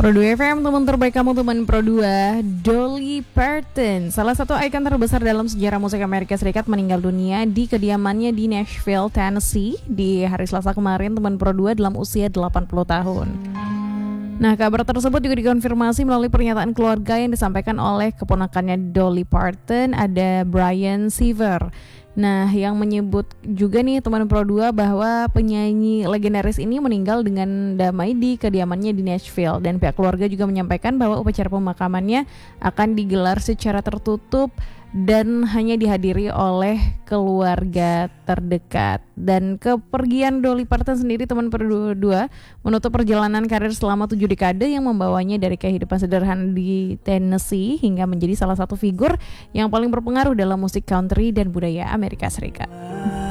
Pro 2 FM, teman terbaik kamu, teman Pro 2. Dolly Parton, salah satu ikon terbesar dalam sejarah musik Amerika Serikat, meninggal dunia di kediamannya di Nashville, Tennessee di hari Selasa kemarin, teman Pro 2, dalam usia 80 tahun. Nah, kabar tersebut juga dikonfirmasi melalui pernyataan keluarga yang disampaikan oleh keponakannya Dolly Parton, ada Brian Seaver. Nah, yang menyebut juga nih teman Pro 2 bahwa penyanyi legendaris ini meninggal dengan damai di kediamannya di Nashville, dan pihak keluarga juga menyampaikan bahwa upacara pemakamannya akan digelar secara tertutup dan hanya dihadiri oleh keluarga terdekat. Dan kepergian Dolly Parton sendiri, teman Pro 2, menutup perjalanan karir selama 7 dekade yang membawanya dari kehidupan sederhana di Tennessee hingga menjadi salah satu figur yang paling berpengaruh dalam musik country dan budaya Amerika Serikat.